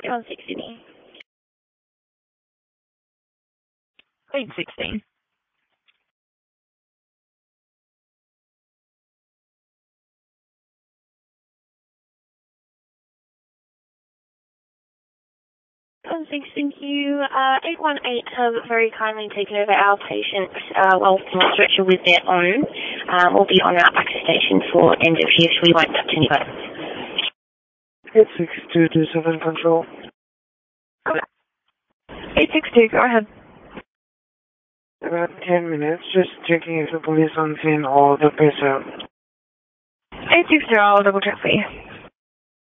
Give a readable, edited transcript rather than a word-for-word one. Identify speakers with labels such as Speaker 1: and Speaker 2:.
Speaker 1: On 60. 816. Oh, thanks, thank you. 818 have very kindly taken over our patients while on stretcher with their own. We'll be on our back station for end of shift. We won't touch any buttons.
Speaker 2: 86227 control.
Speaker 1: 862, go ahead.
Speaker 2: About 10 minutes, just checking if the police on scene or the patient.
Speaker 1: 860, I'll double check for you.